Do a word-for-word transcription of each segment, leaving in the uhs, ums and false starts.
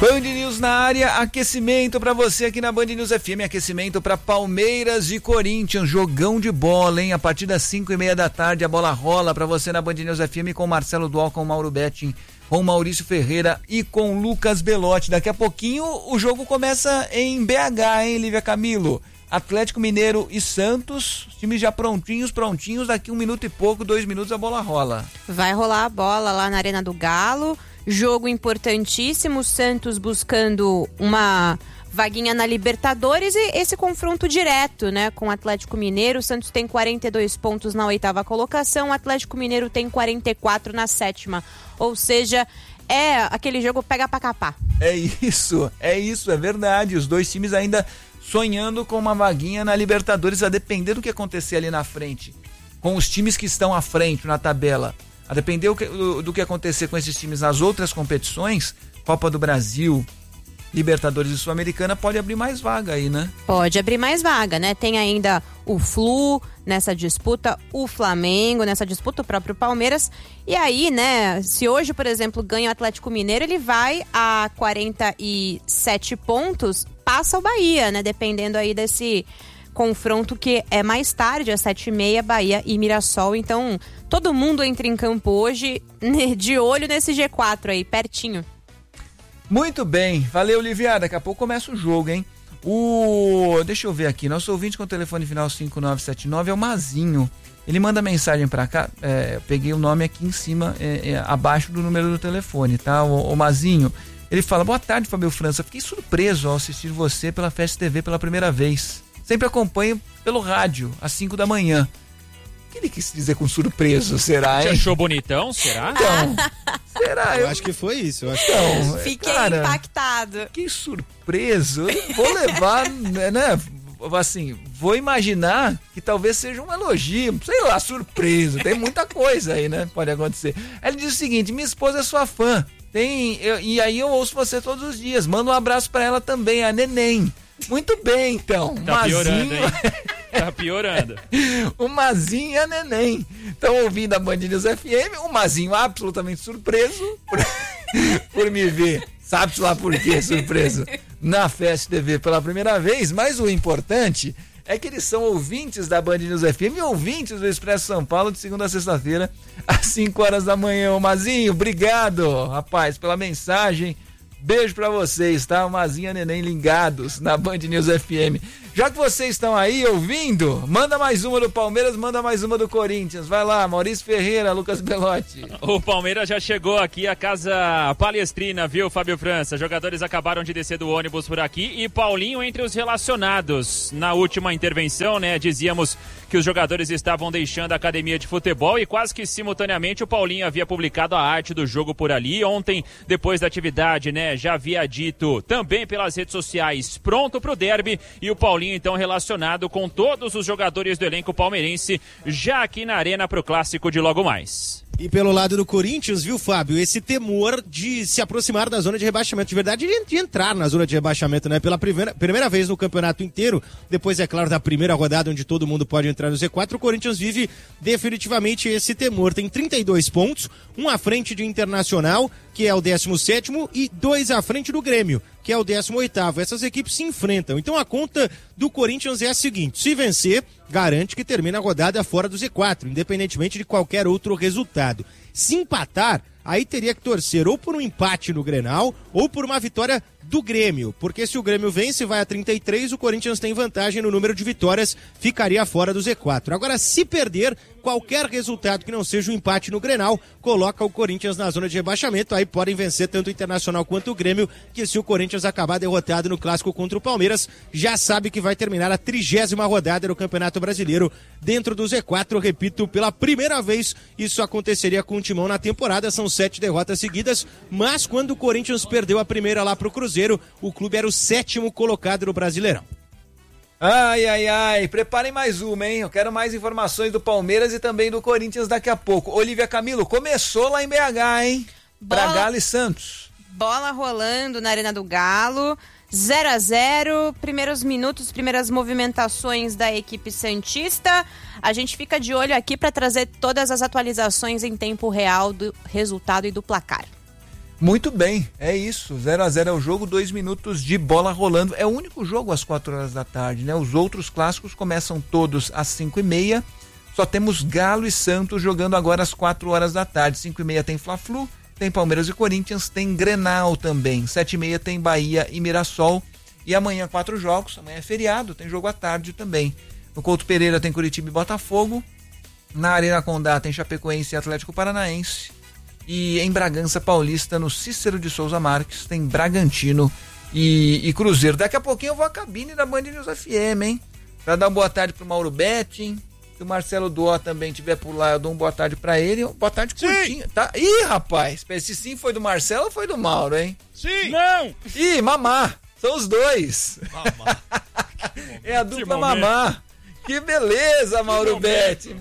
Band News na área, aquecimento pra você aqui na Band News F M, aquecimento pra Palmeiras e Corinthians, jogão de bola, hein? A partir das cinco e meia da tarde a bola rola pra você na Band News F M com Marcelo Dual, com Mauro Betting, com Maurício Ferreira e com Lucas Belotti. Daqui a pouquinho o jogo começa em B H, hein, Lívia Camilo? Atlético Mineiro e Santos, times já prontinhos, prontinhos, daqui um minuto e pouco, dois minutos a bola rola. Vai rolar a bola lá na Arena do Galo, jogo importantíssimo, Santos buscando uma vaguinha na Libertadores e esse confronto direto, né, com o Atlético Mineiro. O Santos tem quarenta e dois pontos na oitava colocação, o Atlético Mineiro tem quarenta e quatro na sétima, ou seja, é aquele jogo pega pra capar. É isso, é isso, é verdade, os dois times ainda sonhando com uma vaguinha na Libertadores, a depender do que acontecer ali na frente, com os times que estão à frente na tabela, a depender do que, do, do que acontecer com esses times nas outras competições, Copa do Brasil, Libertadores e Sul-Americana, pode abrir mais vaga aí, né? Pode abrir mais vaga, né? Tem ainda o Flu nessa disputa, o Flamengo nessa disputa, o próprio Palmeiras. E aí, né, se hoje, por exemplo, ganha o Atlético Mineiro, ele vai a quarenta e sete pontos, passa o Bahia, né? Dependendo aí desse confronto que é mais tarde, às sete e meia, Bahia e Mirassol. Então, todo mundo entra em campo hoje de olho nesse G quatro aí, pertinho. Muito bem, valeu, Livia. Daqui a pouco começa o jogo, hein? O... Deixa eu ver aqui, nosso ouvinte com o telefone final cinco nove sete nove é o Mazinho. Ele manda mensagem pra cá, é, eu peguei o nome aqui em cima, é, é, abaixo do número do telefone, tá? O, o Mazinho, ele fala: boa tarde, Fabio França, fiquei surpreso ao assistir você pela Festa T V pela primeira vez. Sempre acompanho pelo rádio, às cinco da manhã. O que ele quis dizer com surpreso, será, hein? Você achou bonitão, será? Então, será? Eu, Eu acho que foi isso. Eu acho Então, Fiquei cara, impactado. que surpreso. Eu vou levar, né, né? Assim, vou imaginar que talvez seja um elogio, sei lá, surpresa. Tem muita coisa aí, né? Pode acontecer. Ele diz o seguinte: minha esposa é sua fã. Tem, eu, e aí eu ouço você todos os dias. Manda um abraço pra ela também, a Neném. Muito bem, então. Tá Mazinho... piorando, hein? Tá piorando. O Mazinho e a Neném estão ouvindo a Band News F M. O Mazinho absolutamente surpreso por, por me ver. Sabe-se lá por quê, surpreso, na Festa T V pela primeira vez. Mas o importante é que eles são ouvintes da Band News F M e ouvintes do Expresso São Paulo de segunda a sexta-feira, às cinco horas da manhã. Ô Mazinho, obrigado, rapaz, pela mensagem. Beijo pra vocês, tá? Mazinha e Neném ligados na Band News F M. Já que vocês estão aí ouvindo, manda mais uma do Palmeiras, manda mais uma do Corinthians. Vai lá, Maurício Ferreira, Lucas Belotti. O Palmeiras já chegou aqui à Casa Palestrina, viu, Fábio França? Jogadores acabaram de descer do ônibus por aqui e Paulinho entre os relacionados. Na última intervenção, né, dizíamos que os jogadores estavam deixando a academia de futebol e quase que simultaneamente o Paulinho havia publicado a arte do jogo por ali. Ontem, depois da atividade, né, já havia dito também pelas redes sociais, pronto pro derby, e o Paulinho então relacionado com todos os jogadores do elenco palmeirense já aqui na arena pro clássico de logo mais. E pelo lado do Corinthians, viu, Fábio, esse temor de se aproximar da zona de rebaixamento, de verdade, de entrar na zona de rebaixamento, né, pela primeira, primeira vez no campeonato inteiro, depois, é claro, da primeira rodada, onde todo mundo pode entrar no Z quatro, o Corinthians vive definitivamente esse temor, tem trinta e dois pontos, um à frente de Internacional, que é o décimo sétimo, e dois à frente do Grêmio, que é o décimo oitavo. Essas equipes se enfrentam. Então a conta do Corinthians é a seguinte: se vencer, garante que termina a rodada fora do Z quatro, independentemente de qualquer outro resultado. Se empatar, aí teria que torcer ou por um empate no Grenal ou por uma vitória do Grêmio, porque se o Grêmio vence, vai a trinta e três, o Corinthians tem vantagem no número de vitórias, ficaria fora do Z quatro. Agora, se perder, qualquer resultado que não seja um empate no Grenal, coloca o Corinthians na zona de rebaixamento, aí podem vencer tanto o Internacional quanto o Grêmio, que se o Corinthians acabar derrotado no clássico contra o Palmeiras, já sabe que vai terminar a trigésima rodada do Campeonato Brasileiro dentro do Z quatro, repito, pela primeira vez isso aconteceria com o Timão na temporada, são sete derrotas seguidas, mas quando o Corinthians perdeu a primeira lá pro Cruzeiro, o clube era o sétimo colocado no Brasileirão. Ai, ai, ai, preparem mais uma, hein? Eu quero mais informações do Palmeiras e também do Corinthians daqui a pouco. Olívia Camilo, começou lá em B H, hein? Bola... Pra Galo e Santos. Bola rolando na Arena do Galo, zero a zero, primeiros minutos, primeiras movimentações da equipe santista. A gente fica de olho aqui para trazer todas as atualizações em tempo real do resultado e do placar. Muito bem, é isso. zero a zero é o jogo, dois minutos de bola rolando. É o único jogo às quatro horas da tarde, né? Os outros clássicos começam todos às cinco e meia. Só temos Galo e Santos jogando agora às quatro horas da tarde. cinco e meia tem Fla-Flu, tem Palmeiras e Corinthians, tem Grenal também. sete e meia tem Bahia e Mirassol. E amanhã quatro jogos, amanhã é feriado, tem jogo à tarde também. No Couto Pereira tem Curitiba e Botafogo. Na Arena Condá tem Chapecoense e Atlético Paranaense. E em Bragança Paulista, no Cícero de Souza Marques, tem Bragantino e, e Cruzeiro. Daqui a pouquinho eu vou à cabine da Band News F M, hein? Pra dar uma boa tarde pro Mauro Betting. Se o Marcelo Doa também estiver por lá, eu dou uma boa tarde pra ele. Boa tarde curtinha. Tá? Ih, rapaz, esse sim foi do Marcelo ou foi do Mauro, hein? Sim! Não! Ih, Mamá, são os dois. Mamá. É a dupla Mamá. Que beleza, Mauro Betting.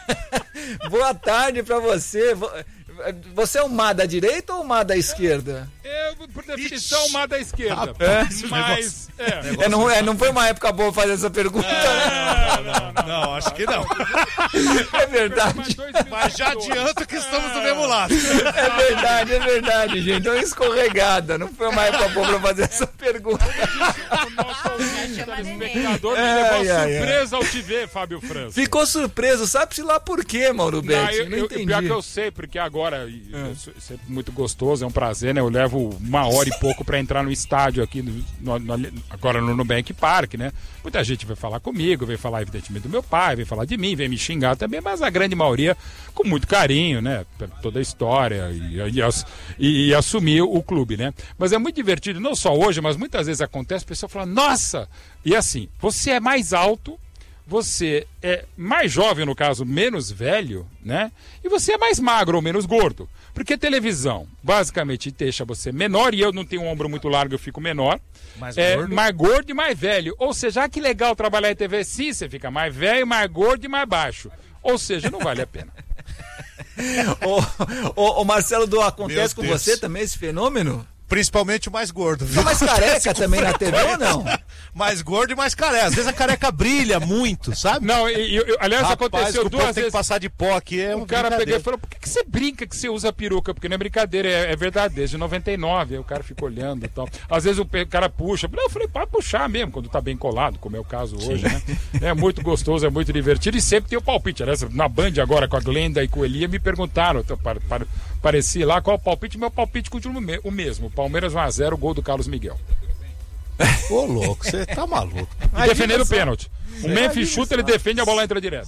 Boa tarde pra você. Você é um má da direita ou um má da esquerda? Eu, por definição, má da esquerda. É? Mas, é. É, não, é, não foi uma época boa fazer essa pergunta, é, né? Não, não, não, acho que não. É verdade. Mas já adianto que estamos do mesmo lado. É verdade, é verdade, gente. É uma escorregada. Não foi uma época boa pra fazer essa pergunta. O nosso ouvinte, telespectador, me levou Ai, ai, surpresa ao te ver, Fábio França. Ficou surpreso. Sabe-se lá por quê, Mauro Betting? Não, eu, não eu, entendi. pior que eu sei, porque agora é sempre muito gostoso, é um prazer, né? Eu levo uma hora e pouco pra entrar no estádio aqui, no, no, agora no Nubank Park, né? Muita gente vai falar comigo, vem falar evidentemente do meu pai, vem falar de mim, vem me xingar também, mas a grande maioria com muito carinho, né? Toda a história e, e, e, e assumir o clube, né? Mas é muito divertido, não só hoje, mas muitas vezes acontece, a pessoa fala, nossa! E assim, você é mais alto, você é mais jovem, no caso, menos velho, né? E você é mais magro ou menos gordo. Porque televisão, basicamente, deixa você menor, e eu não tenho um ombro muito largo, eu fico menor. Mais é, gordo. Mais gordo e mais velho. Ou seja, ah, que legal trabalhar em T V, sim, você fica mais velho, mais gordo e mais baixo. Ou seja, não vale a pena. Ô, ô, ô Marcelo, do, acontece Meu com Deus. você também esse fenômeno? Principalmente o mais gordo, viu? Tá mais careca também na T V ou não? Mais gordo e mais careca. Às vezes a careca brilha muito, sabe? Não, e, e, aliás, Rapaz, aconteceu o povo duas tem vezes. que passar de pó aqui, é O um cara pegou e falou, por que, que você brinca que você usa peruca? Porque não é brincadeira, é, é verdade, desde noventa e nove. Aí o cara fica olhando e tal. Às vezes o pe- cara puxa. Não, eu falei, pode puxar mesmo, quando tá bem colado, como é o caso hoje, né? É muito gostoso, é muito divertido e sempre tem o palpite. Aliás, na Band agora, com a Glenda e com o Elia, me perguntaram, então, para, para, pareci lá, qual o palpite? Meu palpite continua o mesmo. Palmeiras um a zero, gol do Carlos Miguel. Ô, louco, você tá maluco. E defendendo o pênalti. O Memphis chuta, ele defende, a bola entra direto.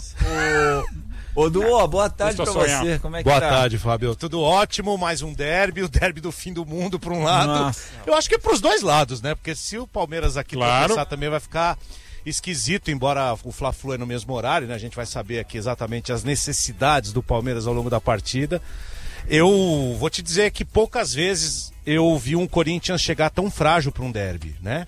Ô, Duô, boa tarde pra Estou sonhando. você. Como é que Boa tá? tarde, Fábio. Tudo ótimo, mais um derby, o derby do fim do mundo por um lado. Nossa. Eu acho que é pros dois lados, né? Porque se o Palmeiras aqui Claro. tropeçar também vai ficar esquisito, embora o Fla-Flu é no mesmo horário, né? A gente vai saber aqui exatamente as necessidades do Palmeiras ao longo da partida. Eu vou te dizer que poucas vezes eu vi um Corinthians chegar tão frágil para um derby, né?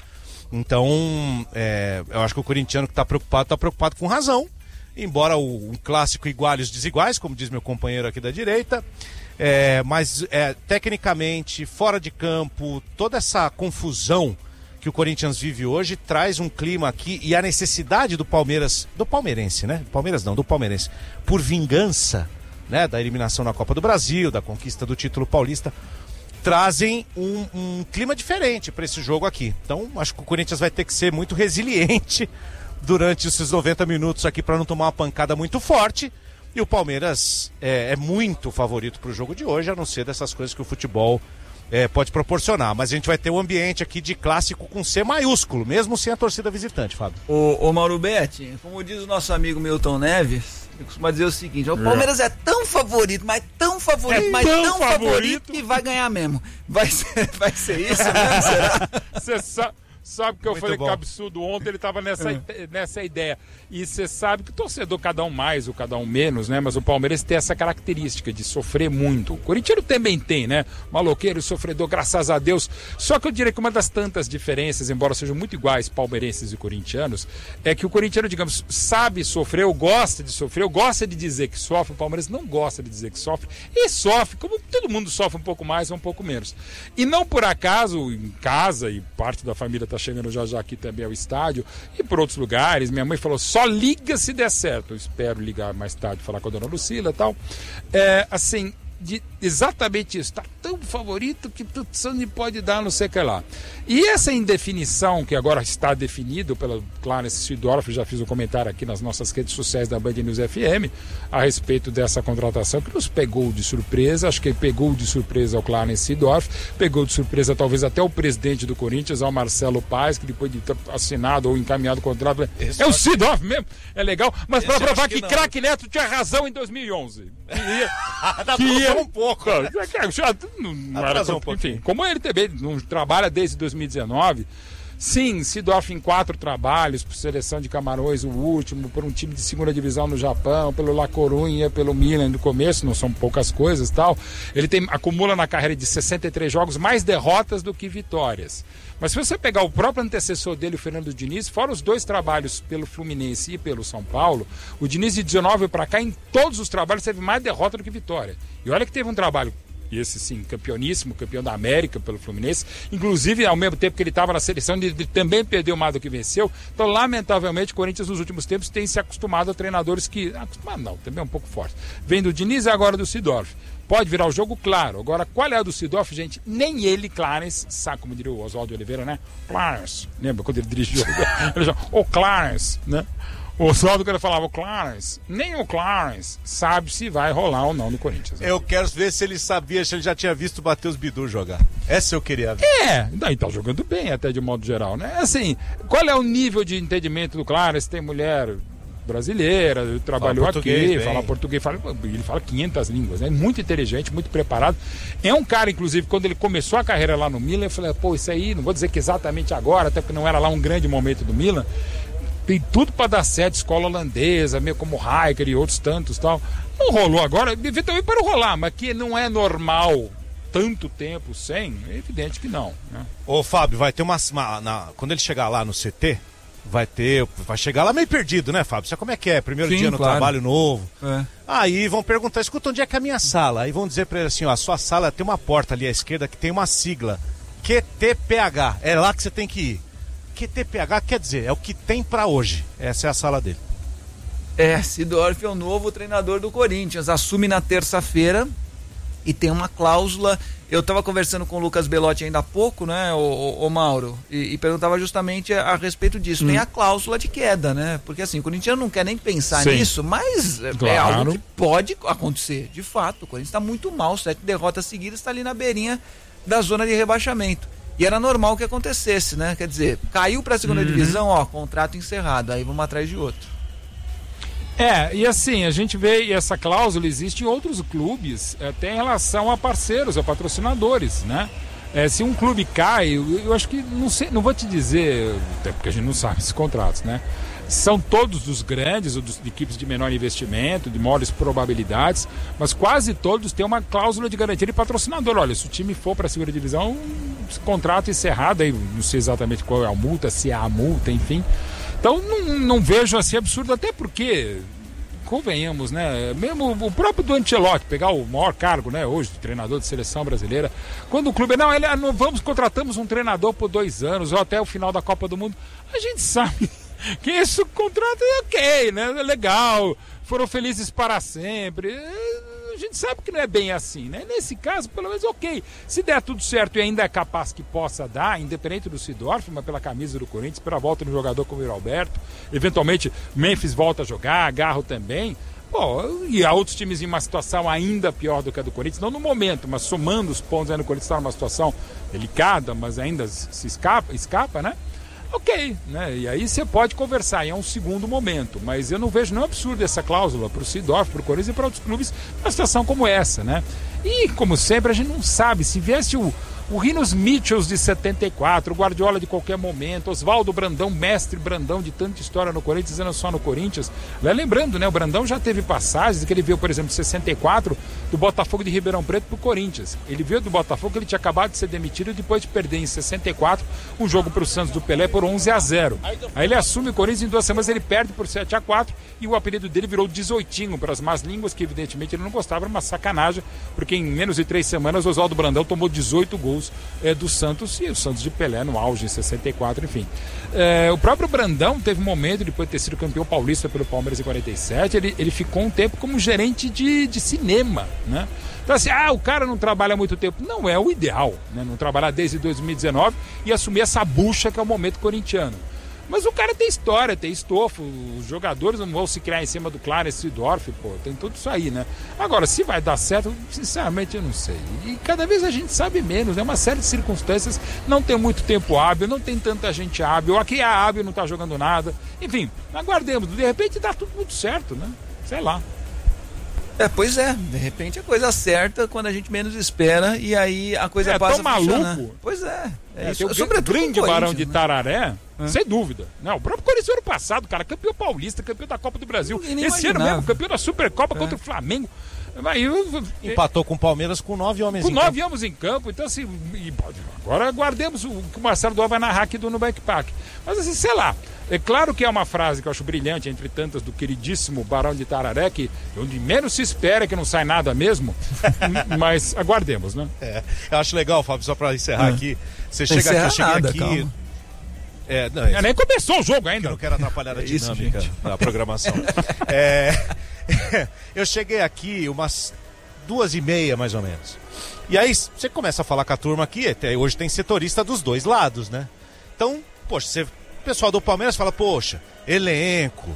Então, é, eu acho que o corintiano que está preocupado, está preocupado com razão. Embora o, um clássico iguale os desiguais, como diz meu companheiro aqui da direita. É, mas, é, tecnicamente, fora de campo, toda essa confusão que o Corinthians vive hoje traz um clima aqui e a necessidade do Palmeiras, do palmeirense, né? Palmeiras não, do palmeirense, por vingança, né, da eliminação na Copa do Brasil, da conquista do título paulista, trazem um, um clima diferente para esse jogo aqui. Então, acho que o Corinthians vai ter que ser muito resiliente durante esses noventa minutos aqui para não tomar uma pancada muito forte. E o Palmeiras é, é muito favorito para o jogo de hoje, a não ser dessas coisas que o futebol é, pode proporcionar. Mas a gente vai ter um ambiente aqui de clássico com C maiúsculo, mesmo sem a torcida visitante, Fábio. Ô, ô Mauro Betting, como diz o nosso amigo Milton Neves, ele costuma dizer o seguinte: o Palmeiras é tão favorito, mas tão favorito, É mas tão tão favorito, favorito que vai ganhar mesmo. Vai ser, vai ser isso mesmo, será? Você sa- sabe que eu Muito falei bom. que absurdo ontem, ele tava nessa, ide- nessa ideia. E você sabe que o torcedor, cada um mais ou cada um menos, né? Mas o Palmeiras tem essa característica de sofrer muito. O corintiano também tem, né? Maloqueiro, sofredor, graças a Deus. Só que eu diria que uma das tantas diferenças, embora sejam muito iguais palmeirenses e corintianos, é que o corintiano, digamos, sabe sofrer, ou gosta de sofrer, ou gosta de dizer que sofre. O Palmeiras não gosta de dizer que sofre. E sofre, como todo mundo sofre um pouco mais ou um pouco menos. E não por acaso, em casa, e parte da família está chegando já já aqui também ao estádio, e por outros lugares, minha mãe falou, só liga se der certo. Eu espero ligar mais tarde, falar com a dona Lucila e tal. É, assim, de exatamente isso. Está tão favorito que o Sandy pode dar não sei o que lá. E essa indefinição que agora está definido pelo Clarence Seedorf, já fiz um comentário aqui nas nossas redes sociais da Band News F M a respeito dessa contratação que nos pegou de surpresa. Acho que pegou de surpresa o Clarence Seedorf, pegou de surpresa talvez até o presidente do Corinthians, ao Marcelo Paes, que depois de ter assinado ou encaminhado o contrato, esse é o Seedorf mesmo, é legal, mas para provar que, que craque Neto tinha razão em dois mil e onze. Que ia, que ia um pouco. Já, não, não era, um enfim, como ele também não trabalha desde dois mil e dezenove. Sim, Seedorf em quatro trabalhos, por seleção de Camarões, o último, por um time de segunda divisão no Japão, pelo La Coruña, pelo Milan no começo, não são poucas coisas tal. Ele tem, acumula na carreira de sessenta e três jogos mais derrotas do que vitórias. Mas se você pegar o próprio antecessor dele, o Fernando Diniz, fora os dois trabalhos pelo Fluminense e pelo São Paulo, o Diniz de dezenove para cá, em todos os trabalhos, teve mais derrota do que vitória. E olha que teve um trabalho, esse sim, campeoníssimo, campeão da América pelo Fluminense, inclusive ao mesmo tempo que ele estava na seleção, ele, ele também perdeu mais do que venceu. Então, lamentavelmente, o Corinthians nos últimos tempos tem se acostumado a treinadores que, acostumado não, também é um pouco forte, vem do Diniz e agora do Seedorf. Pode virar o jogo, claro. Agora, qual é a do Seedorf, gente? Nem ele, Clarence, sabe como diria o Oswaldo Oliveira, né? Clarence, lembra quando ele dirigiu? Ele já, ô Clarence, né? O Oswaldo, quando ele falava o Clarence, nem o Clarence sabe se vai rolar ou não no Corinthians. Né? Eu quero ver se ele sabia, se ele já tinha visto o Matheus Bidu jogar. Essa eu queria ver. É, daí tá jogando bem até de modo geral, né? Assim, qual é o nível de entendimento do Clarence? Tem mulher brasileira, trabalhou fala aqui, bem. fala português, fala, ele fala quinhentas línguas, é né? Muito inteligente, muito preparado. É um cara, inclusive, quando ele começou a carreira lá no Milan, eu falei, pô, isso aí, não vou dizer que exatamente agora, até porque não era lá um grande momento do Milan, tem tudo para dar certo, escola holandesa, meio como Rijker e outros tantos tal. Não rolou agora, eventualmente para rolar, mas que não é normal tanto tempo sem, é evidente que não. Né? Ô Fábio, vai ter uma, uma na, quando ele chegar lá no C T, vai ter, vai chegar lá meio perdido, né, Fábio? Sabe como é que é? Primeiro Sim, dia no claro. trabalho novo. É. Aí vão perguntar, escuta, onde é que é a minha sala? Aí vão dizer pra ele assim, ó, a sua sala tem uma porta ali à esquerda que tem uma sigla, Q T P H. É lá que você tem que ir. Q T P H quer dizer, é o que tem pra hoje. Essa é a sala dele. É, Seedorf é o novo treinador do Corinthians, assume na terça-feira e tem uma cláusula. Eu estava conversando com o Lucas Belotti ainda há pouco, né, o, o, o Mauro, e, e perguntava justamente a, a respeito disso. Hum. Tem a cláusula de queda, né? Porque assim, o Corinthians não quer nem pensar Sim. nisso, mas claro. é algo que pode acontecer. De fato, o Corinthians está muito mal, sete derrotas seguidas, está ali na beirinha da zona de rebaixamento. E era normal que acontecesse, né? Quer dizer, caiu para a segunda uhum. divisão, ó, contrato encerrado, aí vamos atrás de outro. É, e assim, a gente vê, e essa cláusula existe em outros clubes, até em relação a parceiros, a patrocinadores, né? É, se um clube cai, eu, eu acho que, não sei, não vou te dizer, até porque a gente não sabe esses contratos, né? São todos dos grandes, ou dos, de equipes de menor investimento, de maiores probabilidades, mas quase todos têm uma cláusula de garantia de patrocinador. Olha, se o time for para a segunda divisão, contrato encerrado, aí não sei exatamente qual é a multa, se há a multa, enfim. Então não, não vejo assim absurdo, até porque, convenhamos, né? Mesmo o próprio do Ancelotti, pegar o maior cargo, né? Hoje, treinador de seleção brasileira, quando o clube, não, ele, não vamos, contratamos um treinador por dois anos, ou até o final da Copa do Mundo, a gente sabe que esse contrato é ok, né? É legal, foram felizes para sempre. A gente sabe que não é bem assim, né? Nesse caso, pelo menos, ok. Se der tudo certo e ainda é capaz que possa dar, independente do Seedorf, mas pela camisa do Corinthians, pela volta de um jogador como o Alberto, eventualmente Memphis volta a jogar, Garro também. Bom, e há outros times em uma situação ainda pior do que a do Corinthians, não no momento, mas somando os pontos, aí no Corinthians está numa situação delicada, mas ainda se escapa, escapa, né? Ok, né? E aí você pode conversar, é um segundo momento, mas eu não vejo nenhum absurdo essa cláusula para o Seedorf, para o Corinthians e para outros clubes numa situação como essa, né? E, como sempre, a gente não sabe, se viesse o, o Rinos Mitchells de setenta e quatro, o Guardiola de qualquer momento, Oswaldo Brandão, mestre Brandão de tanta história no Corinthians, não só no Corinthians. Lembrando, né, o Brandão já teve passagens que ele veio, por exemplo, de sessenta e quatro, do Botafogo de Ribeirão Preto para o Corinthians. Ele veio do Botafogo, que ele tinha acabado de ser demitido depois de perder em sessenta e quatro um jogo para o Santos do Pelé por onze a zero. Aí ele assume o Corinthians, em duas semanas ele perde por sete a quatro e o apelido dele virou dezoitinho para as más línguas, que evidentemente ele não gostava, era uma sacanagem, porque em menos de três semanas o Oswaldo Brandão tomou dezoito gols gols é, do Santos, e o Santos de Pelé no auge em sessenta e quatro, enfim. É, o próprio Brandão teve um momento, depois de ter sido campeão paulista pelo Palmeiras em quarenta e sete, ele, ele ficou um tempo como gerente de, de cinema, né? Então assim, ah, o cara não trabalha há muito tempo. Não é o ideal, né? Não trabalhar desde dois mil e dezenove e assumir essa bucha que é o momento corintiano. Mas o cara tem história, tem estofo, os jogadores não vão se criar em cima do Clarence Seedorf, pô, tem tudo isso aí, né? Agora, se vai dar certo, sinceramente eu não sei. E cada vez a gente sabe menos, né? Uma série de circunstâncias, não tem muito tempo hábil, não tem tanta gente hábil, aqui é hábil, não tá jogando nada. Enfim, aguardemos, de repente dá tudo muito certo, né? Sei lá. É, pois é, de repente a coisa certa quando a gente menos espera e aí a coisa é, passa tão a funcionar. maluco. Pois é, é, É, isso. tem o Sobretudo grande com o Barão de Corinthians, né? Tararé, É. sem dúvida. Não, o próprio Corinthians ano passado, cara, campeão paulista, campeão da Copa do Brasil. Ninguém nem Esse ano imaginava. mesmo, campeão da Supercopa É. contra o Flamengo. Aí, eu- Empatou com o Palmeiras com nove homens Com em nove campo. anos em campo, então assim, e, agora aguardemos o que o Marcelo Duval vai narrar aqui do Nubank Park. Mas assim, sei lá, é claro que é uma frase que eu acho brilhante, entre tantas, do queridíssimo Barão de Tararé, que onde menos se espera que não sai nada mesmo, mas aguardemos, né? É, eu acho legal, Fábio, só pra encerrar É. aqui. Você Não chega aqui, encerra eu cheguei nada, aqui. calma. É, não, É, nem começou o jogo que eu ainda. não quero atrapalhar a É isso, dinâmica gente. da programação. É, eu cheguei aqui umas duas e meia, mais ou menos. E aí você começa a falar com a turma aqui, até hoje tem setorista dos dois lados, né? Então, poxa, você, o pessoal do Palmeiras fala, poxa, elenco,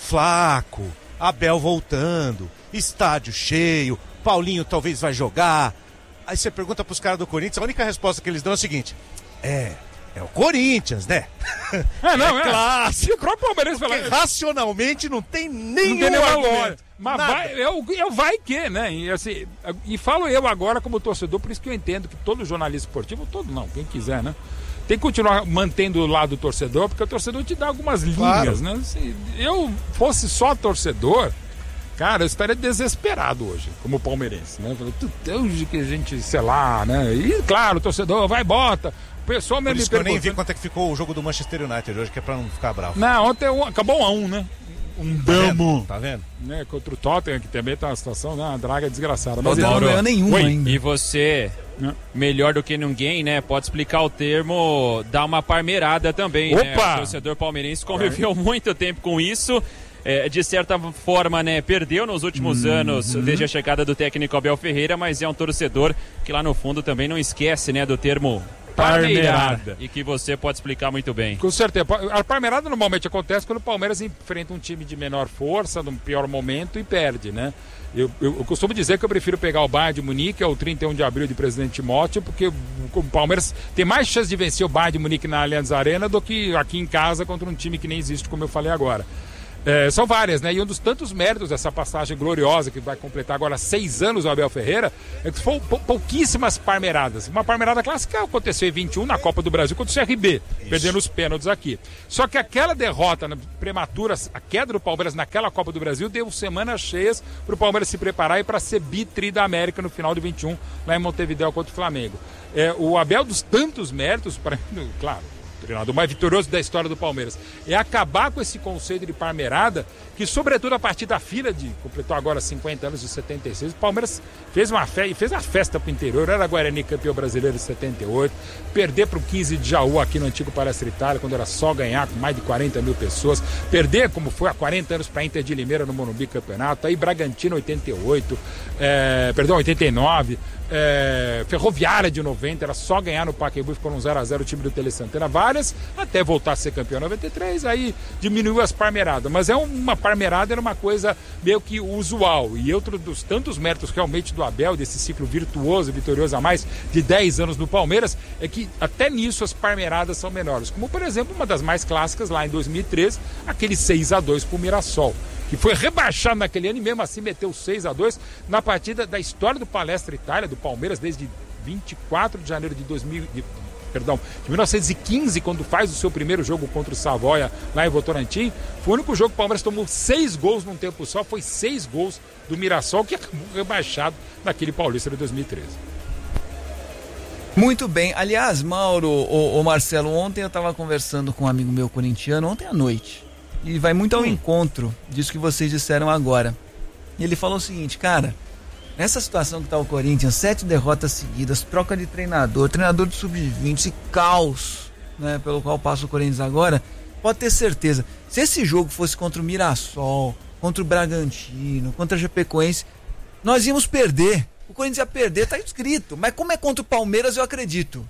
Flaco, Abel voltando, estádio cheio, Paulinho talvez vai jogar. Aí você pergunta pros caras do Corinthians, a única resposta que eles dão é o seguinte, é... É o Corinthians, né? É, não, é. clássico. E o próprio Palmeiras fala, Porque racionalmente não tem nenhum não tem nenhuma argumento. lógica. Mas Nada. vai, eu, eu vai que, né? E, assim, e falo eu agora como torcedor, por isso que eu entendo que todo jornalista esportivo, todo não, quem quiser, né? Tem que continuar mantendo o lado do torcedor, porque o torcedor te dá algumas linhas, Claro. né? Se eu fosse só torcedor, cara, eu estaria desesperado hoje, como palmeirense, né? Falei, hoje que a gente, sei lá, né? E claro, o torcedor vai e bota. O pessoal Por mesmo me isso que eu nem vi perguntando- quanto é que ficou o jogo do Manchester United hoje, que é pra não ficar bravo. Não, ontem um- acabou um a um, né? Um Tá vendo? damo. Tá vendo? Né, contra o Tottenham, que também tá uma situação, né, uma draga desgraçada. Mas Tottenham não Mauro, ganhou nenhum oi, ainda. E você, Né? melhor do que ninguém, né? Pode explicar o termo, dar uma parmeirada também, né? Opa! O torcedor palmeirense conviveu muito tempo com isso. É, de certa forma, né, perdeu nos últimos Uhum. anos, desde a chegada do técnico Abel Ferreira, mas é um torcedor que lá no fundo também não esquece, né, do termo Parmeirada. parmeirada. E que você pode explicar muito bem. Com certeza. A parmeirada normalmente acontece quando o Palmeiras enfrenta um time de menor força, num pior momento e perde, né? Eu, eu, eu costumo dizer que eu prefiro pegar o Bayern de Munique ao trinta e um de abril de Presidente Timóteo, porque o, o Palmeiras tem mais chance de vencer o Bayern de Munique na Allianz Arena do que aqui em casa contra um time que nem existe, como eu falei agora. É, são várias, né? E um dos tantos méritos dessa passagem gloriosa que vai completar agora seis anos o Abel Ferreira é que foram pou- pouquíssimas parmeiradas. Uma parmeirada clássica aconteceu em vinte e um na Copa do Brasil contra o C R B, perdendo os pênaltis aqui. Só que aquela derrota na- prematura, a queda do Palmeiras naquela Copa do Brasil, deu semanas cheias para o Palmeiras se preparar e para ser bi-tri da América no final de vinte e um, lá em Montevidéu contra o Flamengo. É, o Abel, dos tantos méritos, para claro, o treinador mais vitorioso da história do Palmeiras, é acabar com esse conceito de parmeirada, que sobretudo a partir da fila de, completou agora cinquenta anos de setenta e seis, o Palmeiras fez uma festa, fez a festa pro interior, era Guarani campeão brasileiro de setenta e oito, perder pro quinze de Jaú aqui no antigo Palestra Itália, quando era só ganhar com mais de quarenta mil pessoas, perder como foi há quarenta anos pra Inter de Limeira no Morumbi Campeonato, aí Bragantino oitenta e oito, é, perdão, oitenta e nove, É, Ferroviária de noventa, era só ganhar no Pacaembu, ficou no zero a zero o time do Tele Santana, várias, até voltar a ser campeão em noventa e três, aí diminuiu as parmeiradas, mas é uma parmeirada, era uma coisa meio que usual, e outro dos tantos méritos realmente do Abel, desse ciclo virtuoso e vitorioso há mais de dez anos no Palmeiras, é que até nisso as parmeiradas são menores, como por exemplo uma das mais clássicas lá em dois mil e treze, aquele seis a dois pro Mirassol, que foi rebaixado naquele ano e mesmo assim meteu seis a dois na partida da história do Palestra Itália, do Palmeiras, desde vinte e quatro de janeiro de dois mil, de, perdão, de mil novecentos e quinze, quando faz o seu primeiro jogo contra o Savoia lá em Votorantim. Foi o único jogo que o Palmeiras tomou seis gols num tempo só, foi seis gols do Mirassol, que acabou rebaixado naquele Paulista de dois mil e treze. Muito bem. Aliás, Mauro, o, o Marcelo, ontem eu estava conversando com um amigo meu corintiano, ontem à noite, e vai muito ao Hum. encontro disso que vocês disseram agora. E ele falou o seguinte, cara, nessa situação que tá o Corinthians, sete derrotas seguidas, troca de treinador, treinador de sub vinte, esse caos, né, pelo qual passa o Corinthians agora, pode ter certeza, se esse jogo fosse contra o Mirassol, contra o Bragantino, contra a Chapecoense, nós íamos perder. O Corinthians ia perder, tá escrito. Mas como é contra o Palmeiras, eu acredito.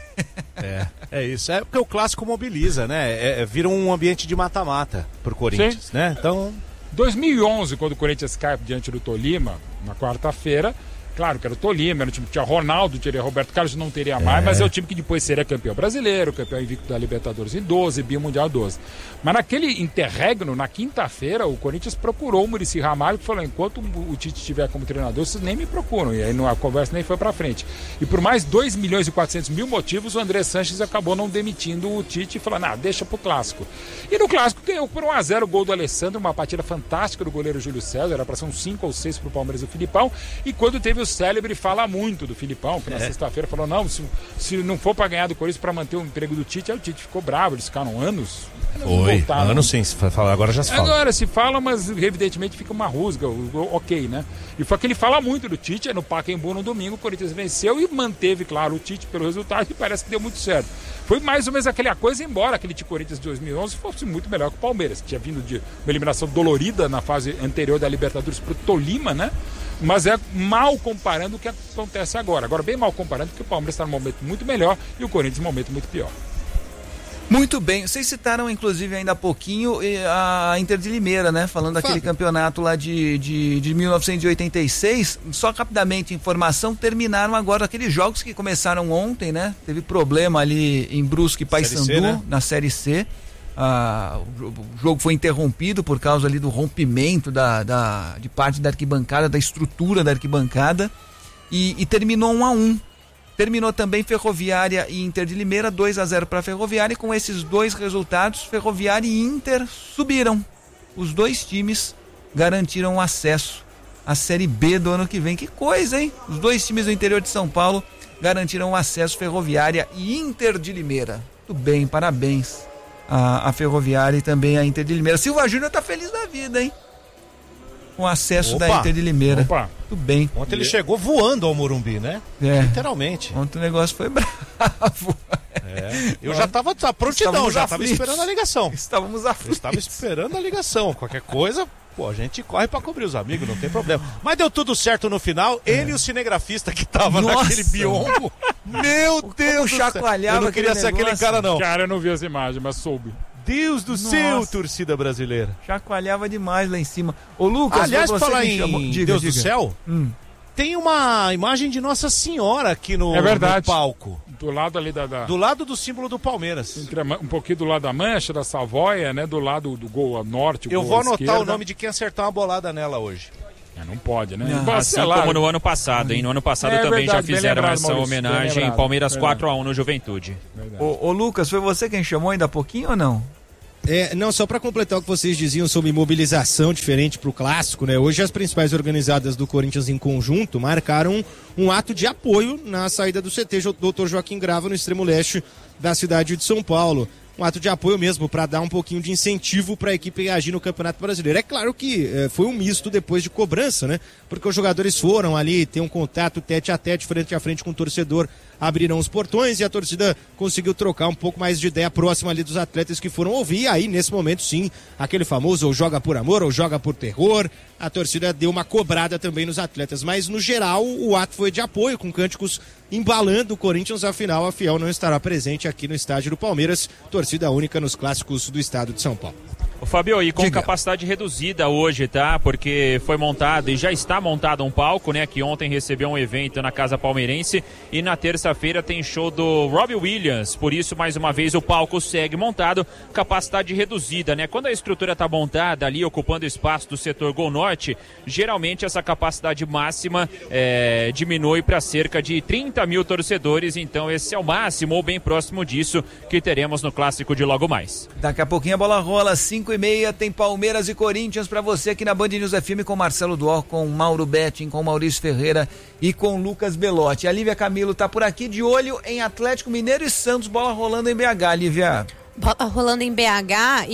É, é isso. É porque o clássico mobiliza, né? É, é, vira um ambiente de mata-mata pro Corinthians, Sim. né? Então... dois mil e onze, quando o Corinthians cai diante do Tolima, na quarta-feira, claro que era o Tolima, era o time que tinha Ronaldo, teria Roberto Carlos, não teria mais, é. mas é o time que depois seria campeão brasileiro, campeão invicto da Libertadores em doze, bimundial doze. Mas naquele interregno, na quinta-feira, o Corinthians procurou o Muricy Ramalho, que falou, enquanto o Tite estiver como treinador, vocês nem me procuram, e aí a conversa nem foi pra frente. E por mais dois milhões e quatrocentos mil motivos, o André Sanches acabou não demitindo o Tite e falou, não, deixa pro clássico. E no clássico ganhou por um a zero o gol do Alessandro, uma partida fantástica do goleiro Júlio César, era pra ser um cinco ou seis pro Palmeiras e o Filipão, e quando teve o célebre fala muito do Filipão, que na é. sexta-feira falou, não, se, se não for pra ganhar do Corinthians pra manter o emprego do Tite, aí o Tite ficou bravo, eles ficaram anos. Foi, anos sim, se fala, agora já se fala. Agora se fala, mas evidentemente fica uma rusga, ok, né? E foi que ele fala muito do Tite, é no Pacaembu no domingo, o Corinthians venceu e manteve, claro, o Tite pelo resultado e parece que deu muito certo. Foi mais ou menos aquela coisa, embora aquele de Corinthians de dois mil e onze fosse muito melhor que o Palmeiras, que tinha vindo de uma eliminação dolorida na fase anterior da Libertadores pro Tolima, né? Mas é mal comparando o que acontece agora. Agora, bem mal comparando, porque o Palmeiras está num momento muito melhor e o Corinthians num momento muito pior. Muito bem, vocês citaram inclusive ainda há pouquinho a Inter de Limeira, né? Falando daquele campeonato lá de, de, de mil novecentos e oitenta e seis, só rapidamente informação, terminaram agora aqueles jogos que começaram ontem, né? Teve problema ali em Brusque e Paysandu, Série C, né? Na Série C. Ah, o jogo foi interrompido por causa ali do rompimento da, da, de parte da arquibancada, da estrutura da arquibancada, e, e terminou um a um. Terminou também Ferroviária e Inter de Limeira, dois a zero para a Ferroviária, e com esses dois resultados, Ferroviária e Inter subiram. Os dois times garantiram o acesso à Série B do ano que vem. Que coisa, hein? Os dois times do interior de São Paulo garantiram o acesso, Ferroviária e Inter de Limeira. Muito bem, parabéns a, a Ferroviária e também a Inter de Limeira. Silva Júnior tá feliz da vida, hein? Com acesso Opa. da Inter de Limeira. Opa. Muito bem. Ontem ele chegou voando ao Morumbi, né? É. Literalmente. Ontem o negócio foi bravo. É. Eu já estava à prontidão, já estava esperando a ligação. Estávamos aflitos. Eu estava esperando a ligação. Qualquer coisa, pô, a gente corre pra cobrir os amigos, não tem problema. Mas deu tudo certo no final. É. Ele e o cinegrafista que tava Nossa. naquele biombo. Meu Deus, chacoalhava. Eu não queria ser aquele cara, não. Cara, eu não vi as imagens, mas soube. Deus do Nossa. céu, torcida brasileira. Chacoalhava demais lá em cima. Ô, Lucas, aliás, você falar em chamou... diga, Deus diga. do céu, hum. tem uma imagem de Nossa Senhora aqui no, é verdade. no palco. Do lado ali da, da... Do lado do símbolo do Palmeiras. Entre a, um pouquinho do lado da Mancha, da Savoia, né? Do lado do gol a norte, o Eu gol vou à anotar esquerda. o nome de quem acertar uma bolada nela hoje. É, não pode, né? Não. Assim como no ano passado, hein? No ano passado é, também verdade, já fizeram lembrado, essa Maurício, homenagem. Palmeiras quatro a um no Juventude. Ô, ô, Lucas, foi você quem chamou ainda há pouquinho ou não? É, não, só para completar o que vocês diziam sobre mobilização diferente para o clássico, né? Hoje as principais organizadas do Corinthians em conjunto marcaram um, um ato de apoio na saída do C T doutor Joaquim Grava no extremo leste da cidade de São Paulo. Um ato de apoio mesmo, para dar um pouquinho de incentivo para a equipe agir no Campeonato Brasileiro. É claro que é, foi um misto depois de cobrança, né? Porque os jogadores foram ali ter um contato tete a tete, frente a frente com o torcedor, abriram os portões e a torcida conseguiu trocar um pouco mais de ideia próxima ali dos atletas que foram ouvir. E aí, nesse momento, sim, aquele famoso ou joga por amor ou joga por terror. A torcida deu uma cobrada também nos atletas. Mas, no geral, o ato foi de apoio, com cânticos embalando o Corinthians. Afinal, a Fiel não estará presente aqui no estádio do Palmeiras. Torcida única nos clássicos do estado de São Paulo. Ô, Fabio, e com Diga. capacidade reduzida hoje, tá? Porque foi montado e já está montado um palco, né? Que ontem recebeu um evento na Casa Palmeirense e na terça-feira tem show do Robbie Williams. Por isso, mais uma vez, o palco segue montado, capacidade reduzida, né? Quando a estrutura tá montada ali, ocupando espaço do setor Gol Norte, geralmente essa capacidade máxima é, diminui para cerca de trinta mil torcedores. Então, esse é o máximo ou bem próximo disso que teremos no clássico de logo mais. Daqui a pouquinho a bola rola, cinco e meia, tem Palmeiras e Corinthians pra você aqui na Band News F M com Marcelo Duor, com Mauro Betting, com Maurício Ferreira e com Lucas Belotti. A Lívia Camilo tá por aqui de olho em Atlético Mineiro e Santos, bola rolando em B H, Lívia. Bola rolando em B H e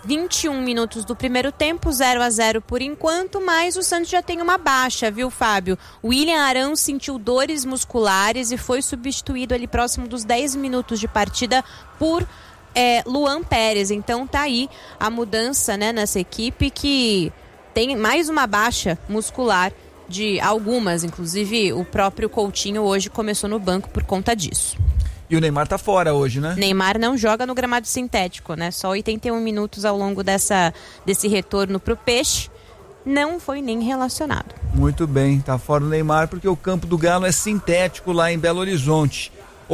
vinte e um minutos do primeiro tempo, zero a zero por enquanto, mas o Santos já tem uma baixa, viu, Fábio? William Arão sentiu dores musculares e foi substituído ali próximo dos dez minutos de partida por é, Luan Pérez. Então tá aí a mudança, né, nessa equipe que tem mais uma baixa muscular de algumas, inclusive o próprio Coutinho hoje começou no banco por conta disso. E o Neymar tá fora hoje, né? Neymar não joga no gramado sintético, né? Só oitenta e um minutos ao longo dessa, desse retorno pro Peixe. Não foi nem relacionado. Muito bem, tá fora o Neymar porque o campo do Galo é sintético lá em Belo Horizonte.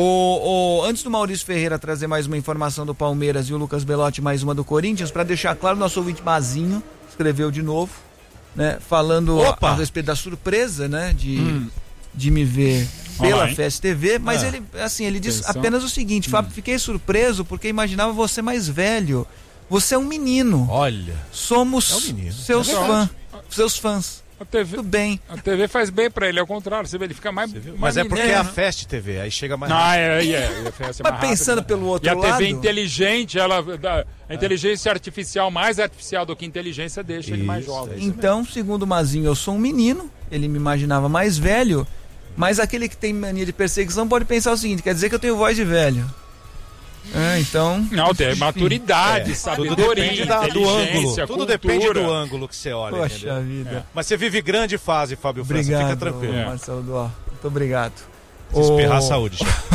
O, o, antes do Maurício Ferreira trazer mais uma informação do Palmeiras e o Lucas Belotti mais uma do Corinthians, para deixar claro, nosso ouvinte Mazinho escreveu de novo, né? Falando a, a respeito da surpresa, né? De, hum. de me ver pela F S T V, mas é. ele, assim, ele disse Atenção. apenas o seguinte, hum. Fábio, fiquei surpreso porque imaginava você mais velho. Você é um menino. Olha. Somos é um menino. seus é fãs. Seus fãs. A T V, Tudo bem. A T V faz bem pra ele, ao contrário, você vê, ele fica mais. mais Mas é porque menino. é a Fast T V, aí chega mais Ah, é, é, é. A Fast é Mas mais pensando rápido, pelo outro e a lado... T V inteligente, ela, a inteligência artificial, mais artificial do que inteligência, deixa isso, ele mais jovem. Então, mesmo. segundo o Mazinho, eu sou um menino, ele me imaginava mais velho, mas aquele que tem mania de perseguição pode pensar o seguinte, quer dizer que eu tenho voz de velho. É, então... Não, tem maturidade, é. sabedoria, da, do ângulo. Tudo cultura. Depende do ângulo que você olha. Poxa entendeu? vida. É. Mas você vive grande fase, Fábio França, obrigado, fica tranquilo. É. Marcelo Duó. Muito obrigado. Se esperar a saúde.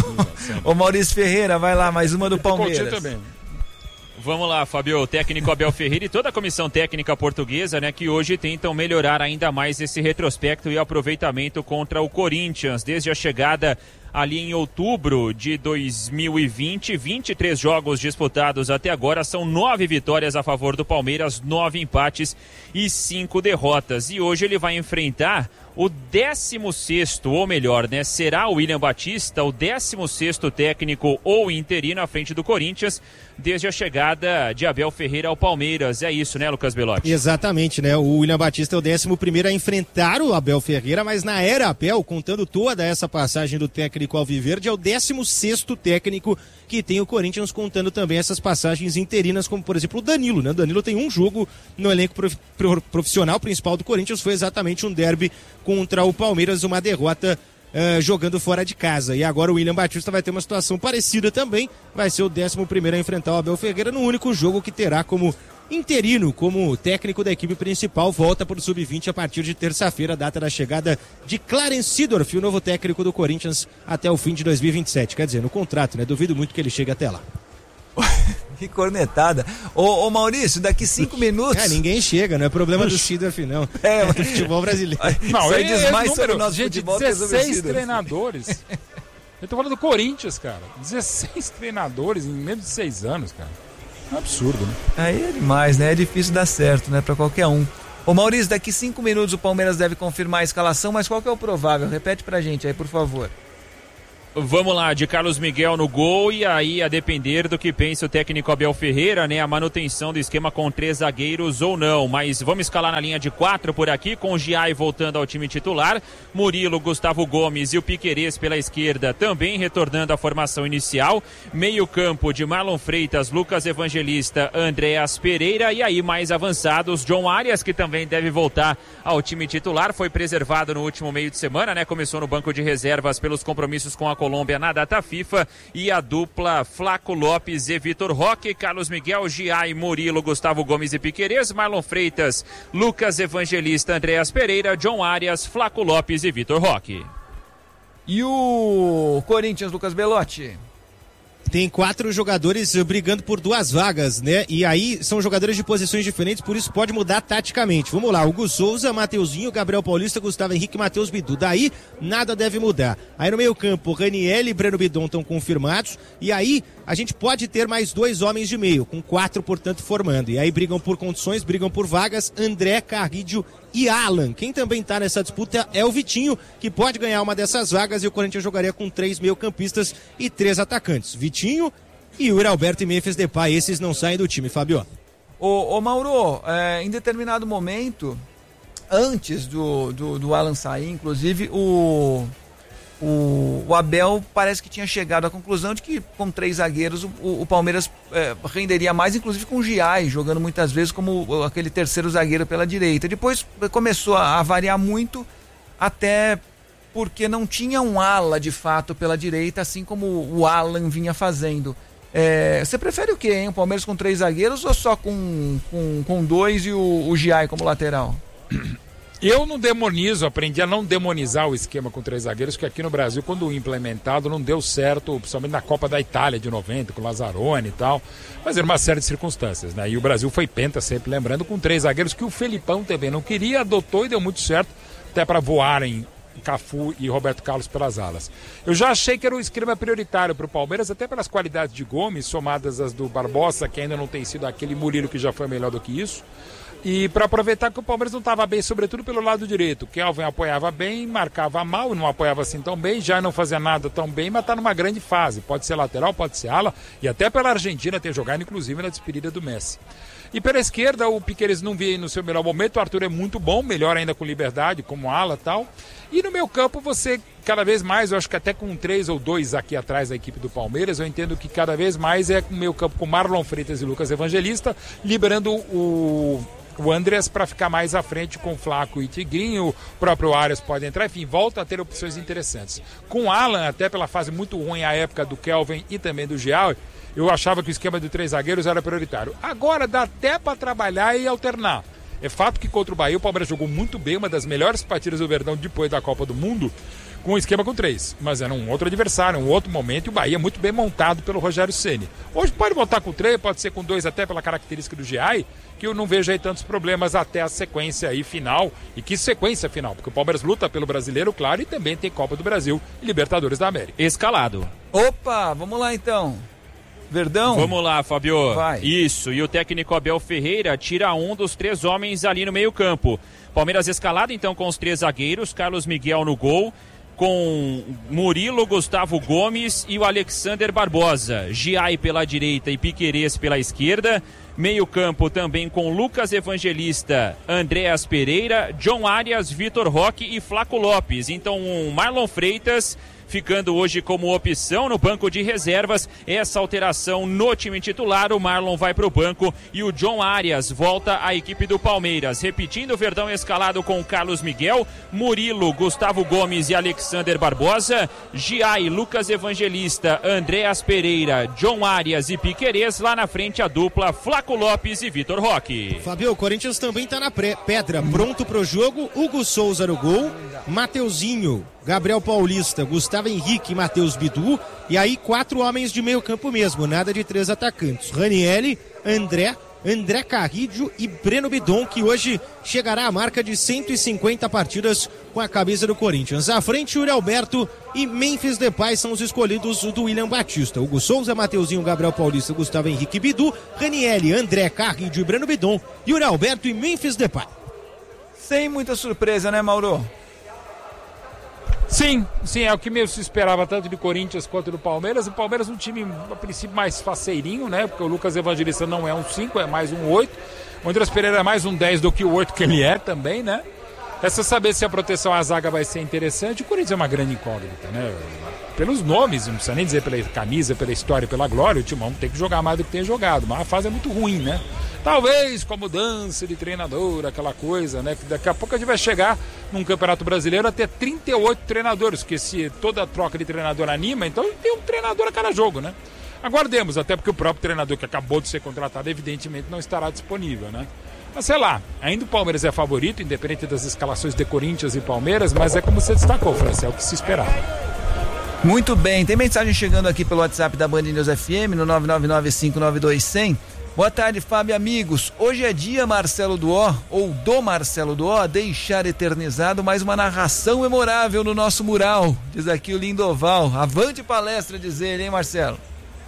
Ô Maurício Ferreira, vai lá, mais uma do Palmeiras. Também. Vamos lá, Fabio, o técnico Abel Ferreira e toda a comissão técnica portuguesa, né, que hoje tentam melhorar ainda mais esse retrospecto e aproveitamento contra o Corinthians. Desde a chegada ali em outubro de dois mil e vinte, vinte e três jogos disputados até agora, são nove vitórias a favor do Palmeiras, nove empates e cinco derrotas. E hoje ele vai enfrentar o décimo sexto, ou melhor, né, será o William Batista, o décimo sexto técnico ou interino à frente do Corinthians, desde a chegada de Abel Ferreira ao Palmeiras. É isso, né, Lucas Belotti? Exatamente, né? O William Batista é o décimo primeiro a enfrentar o Abel Ferreira, mas na era Abel, contando toda essa passagem do técnico alviverde, é o décimo sexto técnico que tem o Corinthians, contando também essas passagens interinas, como por exemplo o Danilo, né? O Danilo tem um jogo no elenco prof... profissional principal do Corinthians, foi exatamente um derby contra o Palmeiras, uma derrota uh, jogando fora de casa. E agora o William Batista vai ter uma situação parecida também, vai ser o décimo primeiro a enfrentar o Abel Ferreira no único jogo que terá como interino, como técnico da equipe principal. Volta para o sub vinte a partir de terça-feira, data da chegada de Clarence Seedorf, o novo técnico do Corinthians, até o fim de dois mil e vinte e sete. Quer dizer, no contrato, né? Duvido muito que ele chegue até lá. Que cornetada. Ô, ô Maurício, daqui cinco minutos... É, ninguém chega, não é problema do Seedorf, não. É, é do futebol brasileiro. Não, ele diz mais sobre o nosso gente, futebol dezesseis treinadores. Eu tô falando do Corinthians, cara. dezesseis treinadores em menos de seis anos, cara. É um absurdo, né? Aí é demais, né? É difícil dar certo, né? Pra qualquer um. Ô Maurício, daqui cinco minutos o Palmeiras deve confirmar a escalação, mas qual que é o provável? Repete pra gente aí, por favor. Vamos lá, de Carlos Miguel no gol, e aí a depender do que pensa o técnico Abel Ferreira, né, a manutenção do esquema com três zagueiros ou não, mas vamos escalar na linha de quatro por aqui, com o Giai voltando ao time titular, Murilo, Gustavo Gomes e o Piquerez pela esquerda também retornando à formação inicial, meio campo de Marlon Freitas, Lucas Evangelista, Andréas Pereira, e aí mais avançados, John Arias, que também deve voltar ao time titular, foi preservado no último meio de semana, né, começou no banco de reservas pelos compromissos com a Colômbia na data FIFA, e a dupla Flaco Lopes e Vitor Roque, Carlos Miguel, Giai, Murilo, Gustavo Gomes e Piquerez, Marlon Freitas, Lucas Evangelista, Andréas Pereira, John Arias, Flaco Lopes e Vitor Roque. E o Corinthians, Lucas Belotti? Tem quatro jogadores brigando por duas vagas, né? E aí são jogadores de posições diferentes, por isso pode mudar taticamente. Vamos lá, Hugo Souza, Mateuzinho, Gabriel Paulista, Gustavo Henrique, Matheus Bidu. Daí nada deve mudar. Aí no meio campo, Raniel e Breno Bidon estão confirmados. E aí a gente pode ter mais dois homens de meio, com quatro, portanto, formando. E aí brigam por condições, brigam por vagas, André, Carrídio e Alan. Quem também está nessa disputa é o Vitinho, que pode ganhar uma dessas vagas, e o Corinthians jogaria com três meio-campistas e três atacantes. Vitinho e Yuri Alberto e Memphis Depay, esses não saem do time, Fabio. Ô, ô Mauro, é, em determinado momento, antes do, do, do Alan sair, inclusive, o, o, o Abel parece que tinha chegado à conclusão de que com três zagueiros o, o Palmeiras é, renderia mais, inclusive com o Giai, jogando muitas vezes como aquele terceiro zagueiro pela direita. Depois começou a, a variar muito, até porque não tinha um ala de fato pela direita, assim como o Alan vinha fazendo. É, você prefere o quê, hein? O Palmeiras com três zagueiros ou só com, com, com dois e o, o Giai como lateral? Eu não demonizo, aprendi a não demonizar o esquema com três zagueiros, que aqui no Brasil, quando implementado, não deu certo, principalmente na Copa da Itália de noventa, com o Lazzaroni e tal, mas era uma série de circunstâncias, né? E o Brasil foi penta, sempre lembrando, com três zagueiros, que o Felipão também não queria, adotou e deu muito certo, até para voarem Cafu e Roberto Carlos pelas alas. Eu já achei que era um esquema prioritário para o Palmeiras, até pelas qualidades de Gomes, somadas às do Barbosa, que ainda não tem sido aquele Murilo que já foi melhor do que isso. E para aproveitar que o Palmeiras não estava bem, sobretudo pelo lado direito. O Kelvin apoiava bem, marcava mal, não apoiava assim tão bem, já não fazia nada tão bem, mas está numa grande fase. Pode ser lateral, pode ser ala, e até pela Argentina ter jogado, inclusive, na despedida do Messi. E pela esquerda, o Piqueires não via no seu melhor momento, o Arthur é muito bom, melhor ainda com liberdade, como ala e tal. E no meu campo, você, cada vez mais, eu acho que até com três ou dois aqui atrás da equipe do Palmeiras, eu entendo que cada vez mais é no meu campo com Marlon Freitas e Lucas Evangelista, liberando o... o Andreas para ficar mais à frente com o Flaco e Tigrinho, o próprio Arias pode entrar, enfim, volta a ter opções interessantes. Com o Alan, até pela fase muito ruim à época do Kelvin e também do Gial, eu achava que o esquema de três zagueiros era prioritário. Agora dá até para trabalhar e alternar. É fato que contra o Bahia o Palmeiras jogou muito bem, uma das melhores partidas do Verdão depois da Copa do Mundo, com um esquema com três, mas era um outro adversário, um outro momento, e o Bahia muito bem montado pelo Rogério Ceni. Hoje pode voltar com três, pode ser com dois, até pela característica do Giai, que eu não vejo aí tantos problemas até a sequência aí final. E que sequência final? Porque o Palmeiras luta pelo Brasileiro, claro, e também tem Copa do Brasil e Libertadores da América. Escalado. Opa, vamos lá então. Verdão? Vamos lá, Fabio. Vai. Isso, e o técnico Abel Ferreira tira um dos três homens ali no meio campo. Palmeiras escalado então com os três zagueiros, Carlos Miguel no gol, com Murilo, Gustavo Gomes e o Alexander Barbosa. Giai pela direita e Piqueires pela esquerda. Meio campo também com Lucas Evangelista, Andréas Pereira, John Arias, Vitor Roque e Flaco Lopes. Então um Marlon Freitas ficando hoje como opção no banco de reservas. Essa alteração no time titular, o Marlon vai para o banco e o John Arias volta à equipe do Palmeiras. Repetindo, o Verdão escalado com Carlos Miguel, Murilo, Gustavo Gomes e Alexander Barbosa, Giai, Lucas Evangelista, Andréas Pereira, John Arias e Piqueires. Lá na frente a dupla Flaco Lopes e Vitor Roque. Fabio, o Corinthians também tá na pré- pedra, pronto pro jogo. Hugo Souza no gol, Mateuzinho, Gabriel Paulista, Gustavo Henrique e Matheus Bidu. E aí quatro homens de meio campo mesmo, nada de três atacantes. Ranieri, André, André Carrillo e Breno Bidon, que hoje chegará à marca de cento e cinquenta partidas com a camisa do Corinthians. À frente, Yuri Alberto e Memphis Depay são os escolhidos do William Batista. Hugo Souza, Mateuzinho, Gabriel Paulista, Gustavo Henrique e Bidu, Ranieri, André Carrillo e Breno Bidon, Yuri Alberto e Memphis Depay. Sem muita surpresa, né, Mauro? Sim, sim, é o que mesmo se esperava tanto do Corinthians quanto do Palmeiras. O Palmeiras é um time, a princípio, mais faceirinho, né? Porque o Lucas Evangelista não é um cinco, é mais um oito. O Andrés Pereira é mais um dez do que o oito que ele é também, né? Resta saber se a proteção à zaga vai ser interessante. O Corinthians é uma grande incógnita, né? Pelos nomes, não precisa nem dizer pela camisa, pela história, pela glória, o Timão tem que jogar mais do que tem jogado, mas a fase é muito ruim, né? Talvez com a mudança de treinador, aquela coisa, né? Que daqui a pouco a gente vai chegar num Campeonato Brasileiro a ter trinta e oito treinadores, porque se toda troca de treinador anima, então tem um treinador a cada jogo, né? Aguardemos, até porque o próprio treinador que acabou de ser contratado, evidentemente, não estará disponível, né? Mas sei lá, ainda o Palmeiras é favorito, independente das escalações de Corinthians e Palmeiras, mas é como você destacou, França, é o que se esperava. Muito bem, tem mensagem chegando aqui pelo WhatsApp da Band News F M no nove nove nove cinco nove dois zero zero. Boa tarde, Fábio, amigos. Hoje é dia Marcelo Duó, ou do Marcelo Duó, deixar eternizado mais uma narração memorável no nosso mural, diz aqui o Lindoval. Avante palestra, diz ele, hein, Marcelo?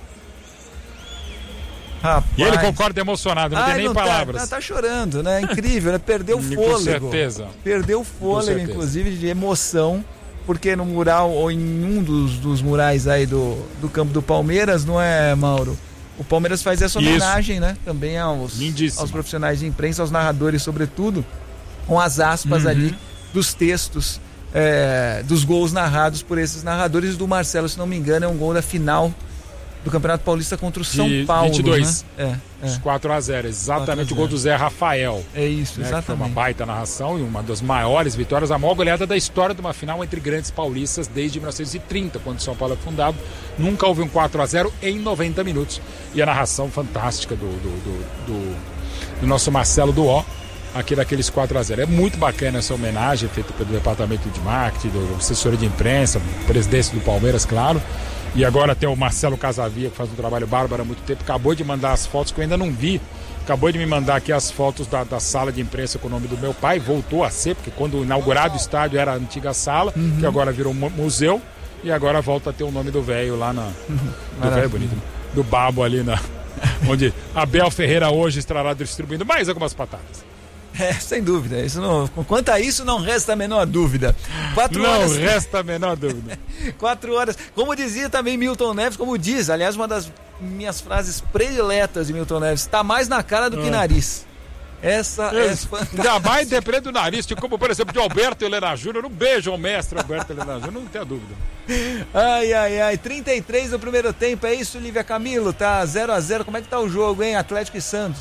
Rapaz. E ele concorda emocionado, não Ai, tem nem não palavras. Tá, tá, tá chorando, né? Incrível, né? Perdeu o fôlego. Com certeza. Perdeu o fôlego, inclusive, de emoção, porque no mural, ou em um dos, dos murais aí do, do campo do Palmeiras, não é, Mauro? O Palmeiras faz essa homenagem, Isso. né? Também aos, aos profissionais de imprensa, aos narradores, sobretudo, com as aspas uhum. ali dos textos é, dos gols narrados por esses narradores. Do Marcelo, se não me engano, é um gol da final do Campeonato Paulista contra o São De Paulo. vinte e dois. Né? É, é. Os quatro a zero, exatamente quatro a zero. O gol do Zé Rafael. É isso, Né, que foi exatamente. uma baita narração e uma das maiores vitórias, a maior goleada da história de uma final entre grandes paulistas desde mil novecentos e trinta, quando São Paulo é fundado. Nunca houve um quatro a zero em noventa minutos. E a narração fantástica do, do, do, do, do nosso Marcelo Duó, aqui daqueles quatro a zero. É muito bacana essa homenagem feita pelo departamento de marketing, do assessoria de imprensa, presidência do Palmeiras, claro. E agora tem o Marcelo Casavia, que faz um trabalho bárbaro há muito tempo, acabou de mandar as fotos que eu ainda não vi. Acabou de me mandar aqui as fotos da, da sala de imprensa com o nome do meu pai, voltou a ser, porque quando inaugurado o estádio era a antiga sala, uhum. que agora virou um museu, e agora volta a ter o nome do velho lá na... Uhum. Do velho bonito, né? Do Babo ali na... onde Abel Ferreira hoje estará distribuindo mais algumas patatas. É, sem dúvida. Isso não, quanto a isso, não resta a menor dúvida. Quatro não horas... resta a menor dúvida. Quatro horas. Como dizia também Milton Neves, como diz, aliás, uma das minhas frases prediletas de Milton Neves, está mais na cara do ah. que nariz. Essa é, é fantástica. Ainda mais depende do nariz, como por exemplo de Alberto Helena Júnior. Um beijo ao mestre Alberto Helena Júnior, não tenha dúvida. Ai, ai, ai. trinta e três no primeiro tempo, é isso, Lívia Camilo? Tá zero a zero. Como é que tá o jogo, hein? Atlético e Santos.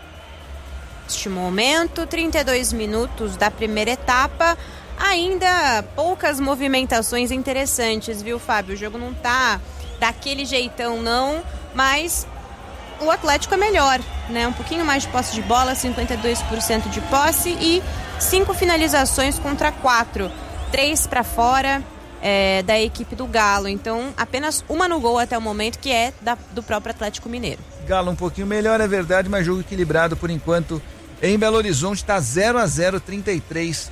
Neste momento, trinta e dois minutos da primeira etapa, ainda poucas movimentações interessantes, viu, Fábio? O jogo não tá daquele jeitão, não, mas o Atlético é melhor, né? Um pouquinho mais de posse de bola, cinquenta e dois por cento de posse e cinco finalizações contra quatro, três para fora é, da equipe do Galo. Então, apenas uma no gol até o momento, que é da, do próprio Atlético Mineiro. Galo um pouquinho melhor, é verdade, mas jogo equilibrado por enquanto. Em Belo Horizonte está zero a zero, trinta e três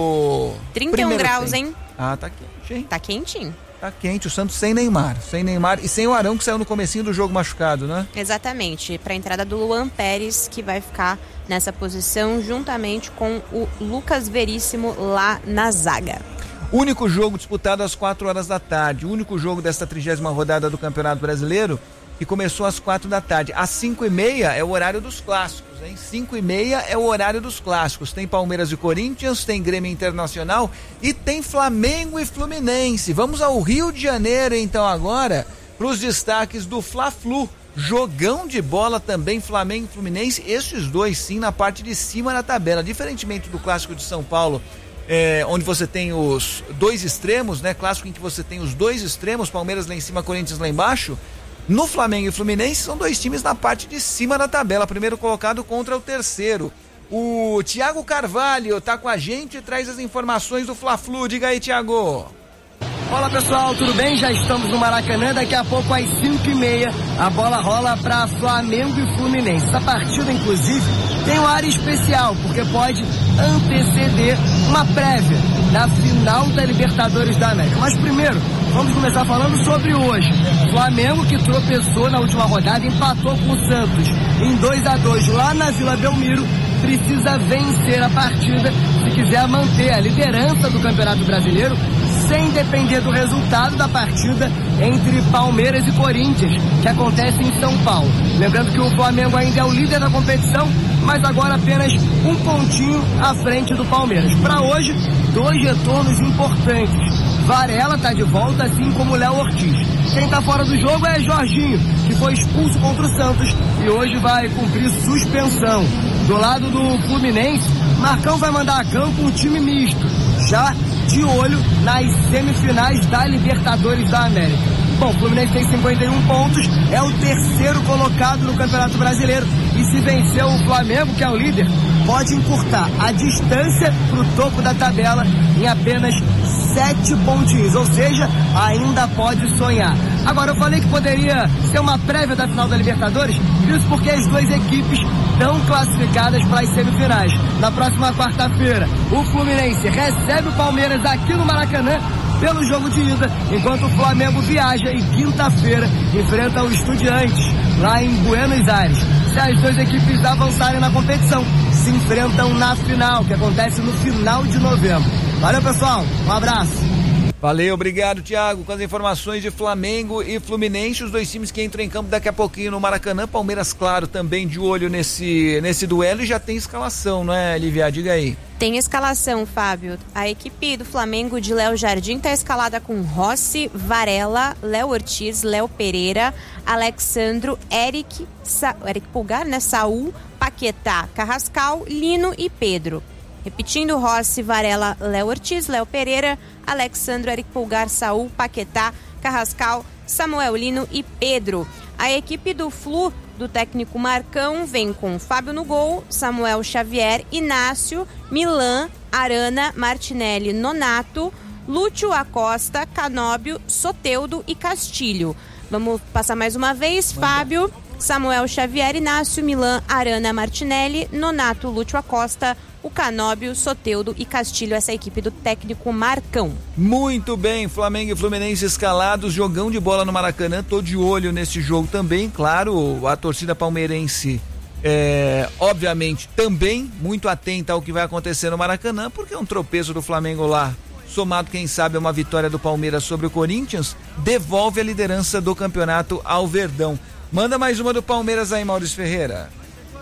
do trinta e um graus, tempo. Hein? Ah, tá quente, hein? Tá quentinho. Tá quente, o Santos sem Neymar, sem Neymar e sem o Arão, que saiu no comecinho do jogo machucado, né? Exatamente, para a entrada do Luan Pérez, que vai ficar nessa posição juntamente com o Lucas Veríssimo lá na zaga. Único jogo disputado às quatro horas da tarde, o único jogo desta trigésima rodada do Campeonato Brasileiro, que começou às quatro da tarde. Às cinco e meia é o horário dos clássicos, hein? Cinco e meia é o horário dos clássicos. Tem Palmeiras e Corinthians, tem Grêmio Internacional e tem Flamengo e Fluminense. Vamos ao Rio de Janeiro, então, agora, para os destaques do Fla-Flu. Jogão de bola também, Flamengo e Fluminense. Esses dois, sim, na parte de cima da tabela. Diferentemente do clássico de São Paulo, É, onde você tem os dois extremos, né? Clássico em que você tem os dois extremos, Palmeiras lá em cima, Corinthians lá embaixo. No Flamengo e Fluminense são dois times na parte de cima da tabela, primeiro colocado contra o terceiro. O Thiago Carvalho tá com a gente e traz as informações do Fla-Flu. Diga aí, Thiago. Olá pessoal, tudo bem? Já estamos no Maracanã, daqui a pouco às cinco e meia a bola rola para Flamengo e Fluminense. Essa partida, inclusive, tem um área especial, porque pode anteceder uma prévia da final da Libertadores da América. Mas primeiro, vamos começar falando sobre hoje. Flamengo, que tropeçou na última rodada, empatou com o Santos em dois a dois lá na Vila Belmiro, precisa vencer a partida se quiser manter a liderança do Campeonato Brasileiro, sem depender do resultado da partida entre Palmeiras e Corinthians, que acontece em São Paulo. Lembrando que o Flamengo ainda é o líder da competição, mas agora apenas um pontinho à frente do Palmeiras. Para hoje, dois retornos importantes. Varela está de volta, assim como Léo Ortiz. Quem está fora do jogo é Jorginho, que foi expulso contra o Santos e hoje vai cumprir suspensão. Do lado do Fluminense, Marcão vai mandar a campo um time misto, já de olho nas semifinais da Libertadores da América. Bom, o Fluminense tem cinquenta e um pontos, é o terceiro colocado no Campeonato Brasileiro e se vencer o Flamengo, que é o líder, pode encurtar a distância para o topo da tabela em apenas sete pontinhos, ou seja, ainda pode sonhar. Agora, eu falei que poderia ser uma prévia da final da Libertadores, isso porque as duas equipes estão classificadas para as semifinais. Na próxima quarta-feira, o Fluminense recebe o Palmeiras aqui no Maracanã pelo jogo de ida, enquanto o Flamengo viaja e quinta-feira enfrenta o Estudiantes lá em Buenos Aires. Se as duas equipes avançarem na competição, se enfrentam na final, que acontece no final de novembro. Valeu, pessoal, um abraço. Valeu, obrigado, Thiago. Com as informações de Flamengo e Fluminense, os dois times que entram em campo daqui a pouquinho no Maracanã. Palmeiras, claro, também de olho nesse, nesse duelo, e já tem escalação, não é, Lívia? Diga aí. Tem escalação, Fábio. A equipe do Flamengo de Léo Jardim está escalada com Rossi, Varela, Léo Ortiz, Léo Pereira, Alexandro, Eric, Sa... Eric Pulgar, né? Saul, Paquetá, Carrascal, Lino e Pedro. Repetindo, Rossi, Varela, Léo Ortiz, Léo Pereira, Alexandro, Eric Pulgar, Saul, Paquetá, Carrascal, Samuel Lino e Pedro. A equipe do Flu, do técnico Marcão, vem com Fábio no gol, Samuel Xavier, Inácio, Milan, Arana, Martinelli, Nonato, Lúcio Acosta, Canóbio, Soteldo e Castilho. Vamos passar mais uma vez, Fábio, Samuel Xavier, Inácio, Milan, Arana, Martinelli, Nonato, Lúcio Acosta, o Canóbio, Soteldo e Castilho, essa equipe do técnico Marcão. Muito bem, Flamengo e Fluminense escalados, jogão de bola no Maracanã, tô de olho nesse jogo também, claro, a torcida palmeirense é, obviamente, também muito atenta ao que vai acontecer no Maracanã, porque é um tropeço do Flamengo lá, somado, quem sabe, a uma vitória do Palmeiras sobre o Corinthians, devolve a liderança do campeonato ao Verdão. Manda mais uma do Palmeiras aí, Maurício Ferreira.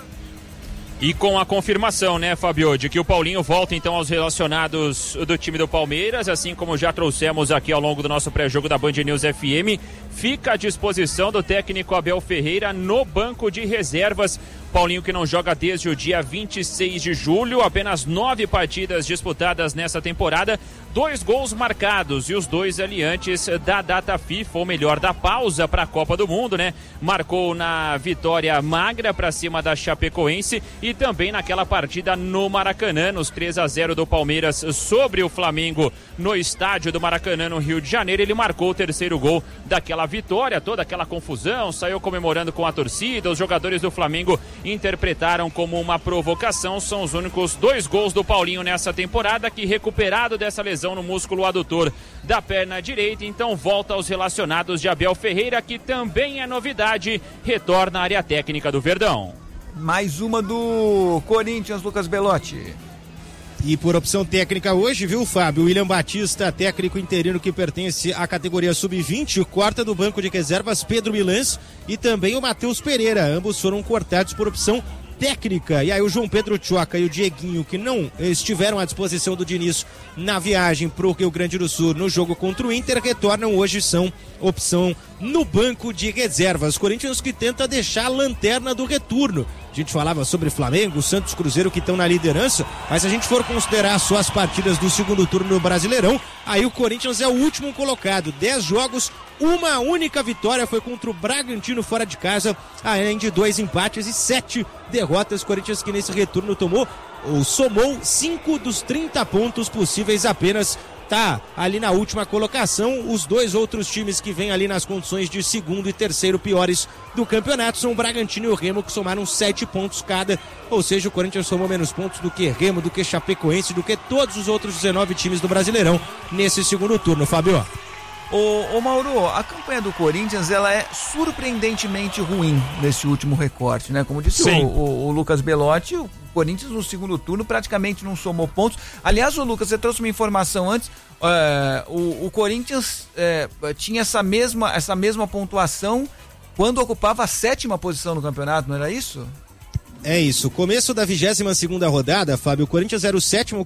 E com a confirmação, né, Fabio, de que o Paulinho volta então aos relacionados do time do Palmeiras, assim como já trouxemos aqui ao longo do nosso pré-jogo da Band News F M, fica à disposição do técnico Abel Ferreira no banco de reservas. Paulinho que não joga desde o dia vinte e seis de julho, apenas nove partidas disputadas nessa temporada, dois gols marcados e os dois ali antes da data FIFA, ou melhor, da pausa para a Copa do Mundo, né? Marcou na vitória magra para cima da Chapecoense e também naquela partida no Maracanã, nos três a zero do Palmeiras sobre o Flamengo no estádio do Maracanã, no Rio de Janeiro. Ele marcou o terceiro gol daquela vitória, toda aquela confusão, saiu comemorando com a torcida, os jogadores do Flamengo interpretaram como uma provocação. São os únicos dois gols do Paulinho nessa temporada, que recuperado dessa lesão no músculo adutor da perna direita, então volta aos relacionados de Abel Ferreira, que também é novidade, retorna à área técnica do Verdão. Mais uma do Corinthians, Lucas Belotti. E por opção técnica hoje, viu, Fábio? William Batista, técnico interino que pertence à categoria sub vinte, corta do banco de reservas Pedro Milans e também o Matheus Pereira. Ambos foram cortados por opção técnica. E aí o João Pedro Tchoca e o Dieguinho, que não estiveram à disposição do Diniz na viagem pro Rio Grande do Sul no jogo contra o Inter, retornam hoje, são opção no banco de reservas. Corinthians que tenta deixar a lanterna do retorno. A gente falava sobre Flamengo, Santos, Cruzeiro, que estão na liderança, mas se a gente for considerar só as partidas do segundo turno do Brasileirão, aí o Corinthians é o último colocado. Dez jogos, uma única vitória foi contra o Bragantino fora de casa, além de dois empates e sete derrotas. Corinthians que nesse retorno tomou ou somou cinco dos trinta pontos possíveis apenas. Tá ali na última colocação. Os dois outros times que vêm ali nas condições de segundo e terceiro piores do campeonato são o Bragantino e o Remo, que somaram sete pontos cada, ou seja, o Corinthians somou menos pontos do que Remo, do que Chapecoense, do que todos os outros dezenove times do Brasileirão nesse segundo turno, Fabio. Ô, ô Mauro, a campanha do Corinthians, ela é surpreendentemente ruim nesse último recorte, né? Como disse o, o, o Lucas Belotti, o Corinthians no segundo turno praticamente não somou pontos. Aliás, ô Lucas, você trouxe uma informação antes, é, o, o Corinthians é, tinha essa mesma, essa mesma pontuação quando ocupava a sétima posição no campeonato, não era isso? É isso, começo da vigésima segunda rodada, Fábio, o Corinthians era o sétimo